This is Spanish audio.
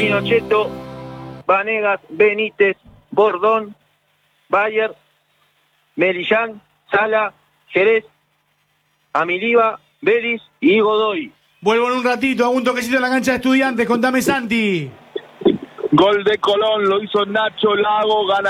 Pinochetto, Vanegas, Benítez, Bordón, Bayer, Melillán, Sala, Jerez, Amiliva, Vélez y Godoy. Vuelvo en un ratito, hago un toquecito en la cancha de Estudiantes. Contame, Santi. Gol de Colón, lo hizo Nacho Lago, gana